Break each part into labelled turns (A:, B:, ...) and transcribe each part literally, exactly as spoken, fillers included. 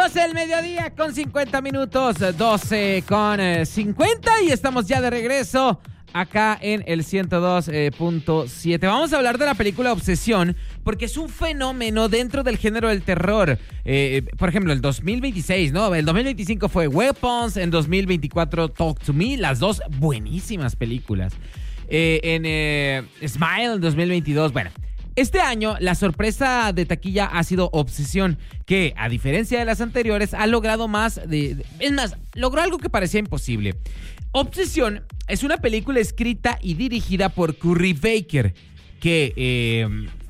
A: doce del mediodía con cincuenta minutos, doce con cincuenta y estamos ya de regreso acá en el ciento dos punto siete. Vamos a hablar de la película Obsesión porque es un fenómeno dentro del género del terror. Eh, por ejemplo, el dos mil veintiséis, ¿no? El dos mil veinticinco fue Weapons, en dos mil veinticuatro Talk to Me, las dos buenísimas películas. Eh, en eh, Smile en dos mil veintidós, bueno. Este año, la sorpresa de taquilla ha sido Obsesión, que, a diferencia de las anteriores, ha logrado más de... de es más, logró algo que parecía imposible. Obsesión es una película escrita y dirigida por Curry Baker, que, eh,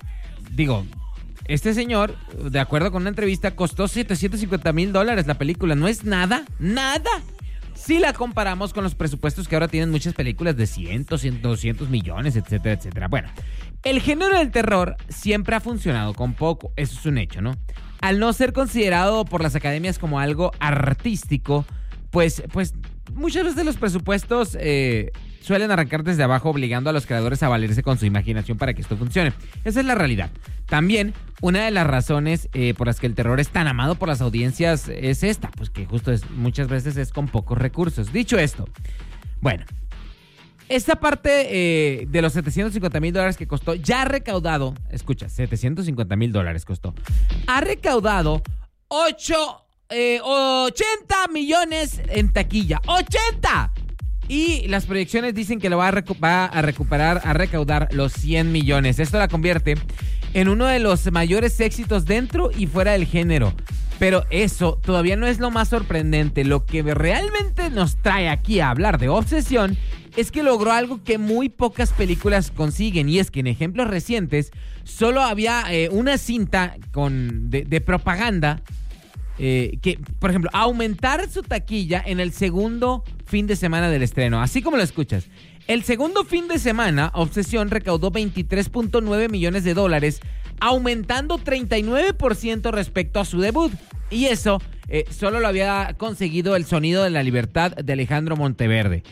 A: digo, este señor, de acuerdo con una entrevista, costó setecientos cincuenta mil dólares la película. No es nada, nada. Si la comparamos con los presupuestos que ahora tienen muchas películas de cientos, doscientos millones, etcétera, etcétera. Bueno, el género del terror siempre ha funcionado con poco, eso es un hecho, ¿no? Al no ser considerado por las academias como algo artístico, pues, pues muchas veces los presupuestos eh, suelen arrancar desde abajo, obligando a los creadores a valerse con su imaginación para que esto funcione. Esa es la realidad. También, una de las razones eh, por las que el terror es tan amado por las audiencias es esta, pues que justo es, muchas veces es con pocos recursos. Dicho esto, bueno, esta parte eh, de los setecientos cincuenta mil dólares que costó, ya ha recaudado, escucha, setecientos cincuenta mil dólares costó, ha recaudado ocho, eh, ochenta millones en taquilla, ¡ochenta! Y las proyecciones dicen que lo va a, recu- va a recuperar, a recaudar los cien millones. Esto la convierte en uno de los mayores éxitos dentro y fuera del género. Pero eso todavía no es lo más sorprendente. Lo que realmente nos trae aquí a hablar de Obsesión es que logró algo que muy pocas películas consiguen. Y es que en ejemplos recientes solo había eh, una cinta con, de, de propaganda eh, que, por ejemplo, aumentar su taquilla en el segundo fin de semana del estreno. Así como lo escuchas. El segundo fin de semana, Obsesión recaudó veintitrés punto nueve millones de dólares, aumentando treinta y nueve por ciento respecto a su debut. Y eso eh, solo lo había conseguido El Sonido de la Libertad de Alejandro Monteverde.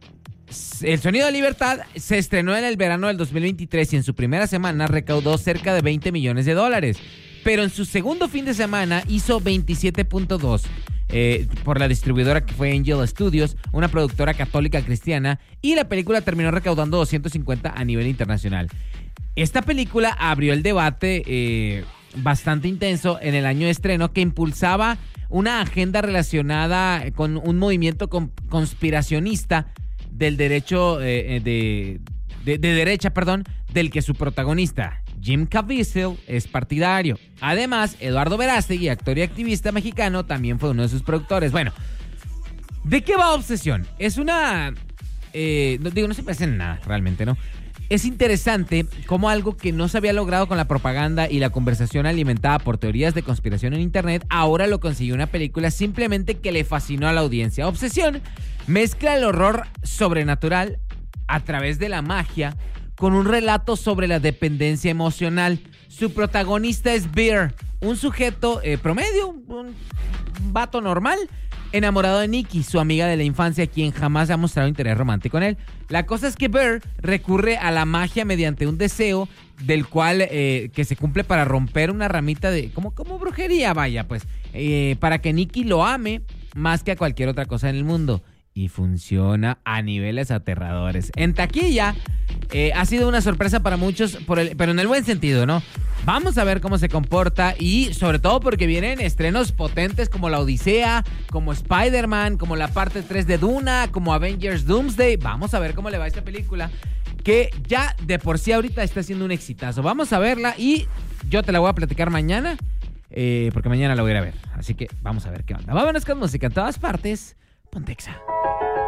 A: El Sonido de la Libertad se estrenó en el verano del dos mil veintitrés y en su primera semana recaudó cerca de veinte millones de dólares. Pero en su segundo fin de semana hizo veintisiete punto dos. Eh, por la distribuidora que fue Angel Studios, una productora católica cristiana, y la película terminó recaudando doscientos cincuenta a nivel internacional. Esta película abrió el debate eh, bastante intenso en el año de estreno que impulsaba una agenda relacionada con un movimiento con, conspiracionista del derecho eh, de, de, de derecha, perdón, del que su protagonista, Jim Caviezel, es partidario. Además, Eduardo Verástegui, actor y activista mexicano, también fue uno de sus productores. Bueno, ¿de qué va Obsesión? Es una... Eh, no, digo, no se parece en nada, realmente, ¿no? Es interesante cómo algo que no se había logrado con la propaganda y la conversación alimentada por teorías de conspiración en internet, ahora lo consiguió una película simplemente que le fascinó a la audiencia. Obsesión mezcla el horror sobrenatural a través de la magia con un relato sobre la dependencia emocional. Su protagonista es Bear, un sujeto eh, promedio, un vato normal, enamorado de Nikki, su amiga de la infancia, quien jamás ha mostrado interés romántico en él. La cosa es que Bear recurre a la magia mediante un deseo del cual eh, que se cumple para romper una ramita de... como, como brujería, vaya, pues, eh, para que Nikki lo ame más que a cualquier otra cosa en el mundo. Y funciona a niveles aterradores. En taquilla eh, ha sido una sorpresa para muchos, por el, pero en el buen sentido, ¿no? Vamos a ver cómo se comporta y sobre todo porque vienen estrenos potentes como La Odisea, como Spider-Man, como la parte tres de Duna, como Avengers Doomsday. Vamos a ver cómo le va a esta película que ya de por sí ahorita está siendo un exitazo. Vamos a verla y yo te la voy a platicar mañana eh, porque mañana la voy a ir a ver. Así que vamos a ver qué onda. Vámonos con música en todas partes. Pontexa.